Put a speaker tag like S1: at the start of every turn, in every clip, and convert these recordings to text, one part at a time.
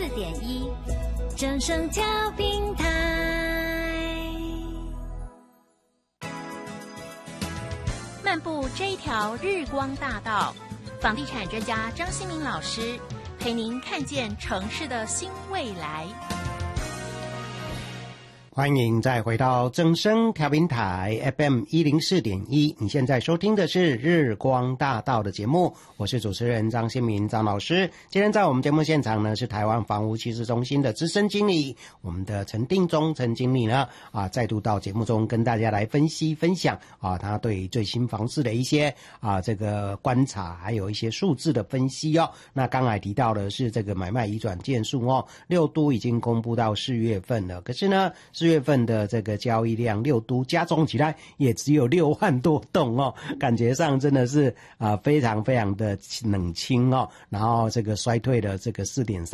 S1: 104.1正声调频台。漫步这一条日光大道，房地产专家张新民老师陪您看见城市的新未来。
S2: 欢迎再回到正声调频台 FM 104.1，你现在收听的是日光大道的节目，我是主持人张新民张老师。今天在我们节目现场呢，是台湾房屋趋势中心的资深经理，我们的陈定中陈经理呢再度到节目中跟大家来分析分享他对最新房市的一些这个观察，还有一些数字的分析哦。那刚才提到的是这个买卖移转件数六都已经公布到4月份了，可是呢4月份的这个交易量六都加总起来也只有6万多栋感觉上真的是非常非常的冷清然后这个衰退了这个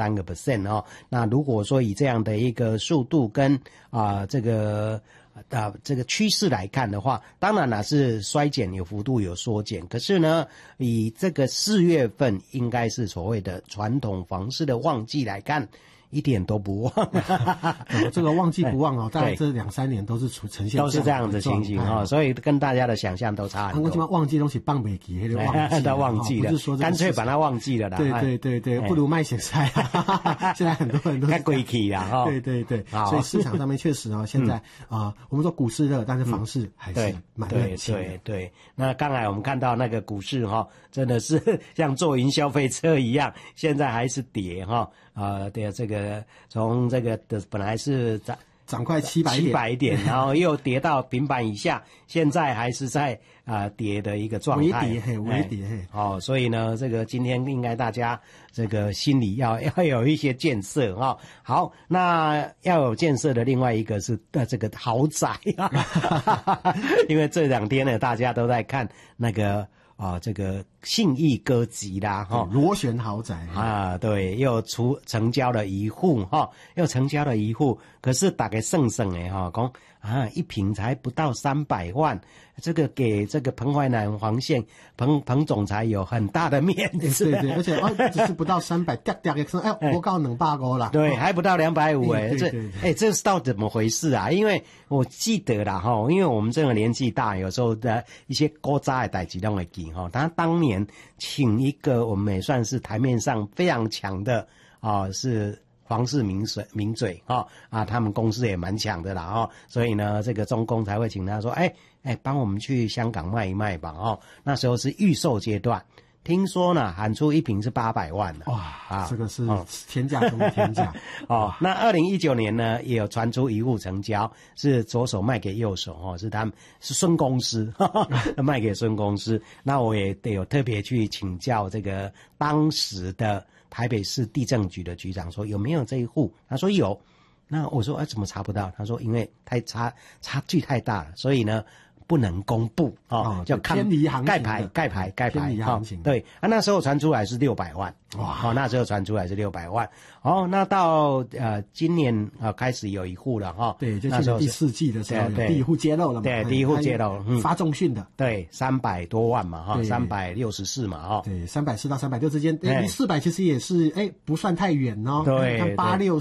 S2: 4.3% 那如果说以这样的一个速度跟这个趋势来看的话，当然啦是衰减有幅度有缩减，可是呢以这个4月份应该是所谓的传统房市的旺季来看，一点都不旺
S3: 这个旺季不旺大概这2-3年都是呈现
S2: 都是这样的情形所以跟大家的想象都差很多。
S3: 我旺季东西放不起
S2: 都忘记了，干脆把它忘记了啦。
S3: 对，不如卖咸菜现在很多人都是
S2: 贵气啦
S3: 对，所以市场上面确实现在我们说股市热，但是房市还是蛮冷清的。
S2: 对，那刚才我们看到那个股市真的是像坐云消费车一样，现在还是跌对，这个从这个的本来是
S3: 涨快700
S2: 点，然后又跌到平板以下，现在还是在跌的一个状态，
S3: 微跌
S2: 所以呢，这个今天应该大家这个心里要有一些建设好，那要有建设的另外一个是这个豪宅因为这2天呢，大家都在看那个这个信义歌集啦
S3: 螺旋豪宅
S2: 对，又成交了一户可是大概剩的说一坪才不到300万，这个给这个彭淮南黄县彭总裁有很大的面子
S3: 对，而且只是不到300我告250啦
S2: 对，还不到250这是到底怎么回事啊？因为我记得啦因为我们这个年纪大，有时候的一些古早的事情都会记他当年请一个我们也算是台面上非常强的是黄氏名嘴他们公司也蛮强的啦所以呢这个中共才会请他说帮我们去香港卖一卖吧那时候是预售阶段，听说呢喊出一坪是800万了，
S3: 哇这个是天价中的天价
S2: 那2019年呢也有传出一户成交，是左手卖给右手是他们是孙公司卖给孙公司。那我也得有特别去请教这个当时的台北市地政局的局长说有没有这一户，他说有。那我说怎么查不到，他说因为差距太大了，所以呢不能公布叫
S3: 偏离行情，
S2: 盖牌
S3: 偏离行情
S2: 对那时候传出来是600万那时候传出来是600万那到今年开始有一户了
S3: 对，就今年第4季的时候有第一户揭露了嘛，
S2: 对，第一户揭露
S3: 发重讯的，
S2: 对300多万嘛364嘛
S3: 对，340到360之间，离400其实也是不算太远
S2: 对，
S3: 看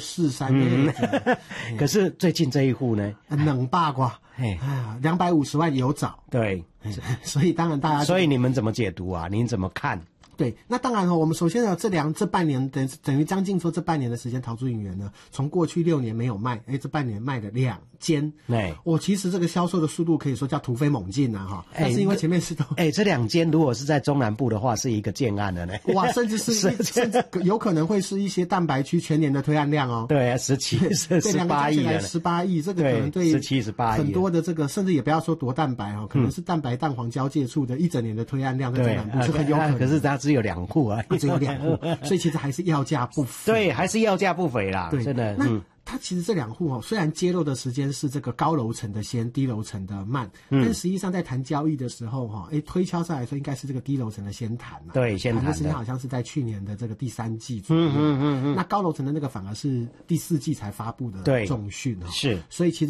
S3: 8643
S2: 可是最近这一户呢
S3: 冷霸瓜250万有找，
S2: 对，
S3: 所以当然大家，
S2: 所以你们怎么解读啊？您怎么看？
S3: 对，那当然我们首先这半年等于将近说这半年的时间，陶朱隐园呢，从过去6年没有卖，这半年卖了2间，其实这个销售的速度可以说叫突飞猛进但是因为前面是都
S2: 这2间如果是在中南部的话，是一个建案了呢，
S3: 哇，甚至有可能会是一些蛋白区全年的推案量
S2: 对18亿了
S3: ，18亿，这个可能对
S2: 17、18亿
S3: 很多的这个，甚至也不要说多蛋白可能是蛋白蛋黄交界处的一整年的推案量在中南部是很有可能，
S2: 可是它只有2户
S3: 只有2户，所以其实还是要价不菲。
S2: 对，还是要价不菲啦，
S3: 对，
S2: 真的。
S3: 那它其实这2户虽然揭露的时间是这个高楼层的先，低楼层的慢，但实际上在谈交易的时候推敲上来说应该是这个低楼层的先谈
S2: 对，先谈的
S3: 时间好像是在去年的这个第3季左右，那高楼层的那个反而是第4季才发布的重讯
S2: 是，
S3: 所以其实